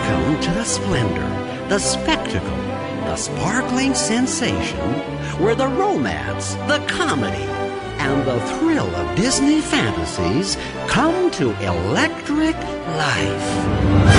Welcome to the splendor, the spectacle, the sparkling sensation, where the romance, the comedy, and the thrill of Disney fantasies come to electric life.